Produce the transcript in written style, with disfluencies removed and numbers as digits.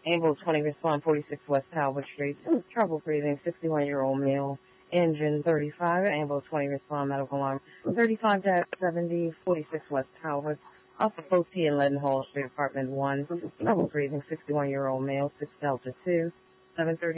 Ambulance 20 respond 46 West Talbot Street. Trouble breathing 61-year-old male. Engine 35. Ambulance 20 respond medical alarm 35-70 46 West Talbot. Off of Post T and Leadenhall Street, apartment 1. Trouble breathing 61-year-old male 6 Delta 2. 7:30.